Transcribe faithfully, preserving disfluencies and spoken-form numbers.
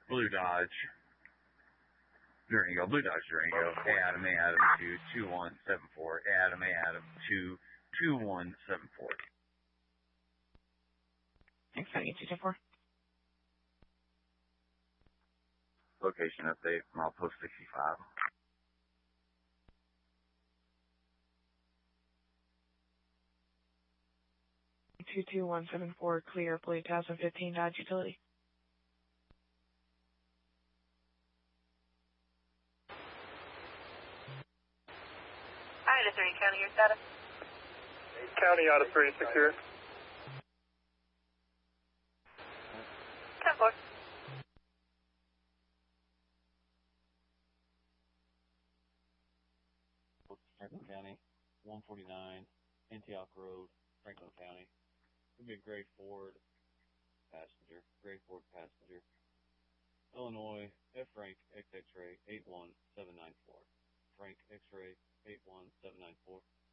Blue Dodge, Durango, Blue Dodge Durango, A Adam, A Adam two, two one seven four, A Adam, A Adam two, two one seven four. Thanks, I get you to four. Location update, milepost sixty-five. two two one seven four, clear, Blue two thousand fifteen Dodge Utility. Ida three, county, your status? County out of three, secure. ten four. Franklin County, one forty-nine, Antioch Road, Franklin County. It'll be a gray Ford passenger, gray Ford passenger. Illinois, F Frank X X-ray eight one seven nine four. Frank X-ray eight one seven nine four.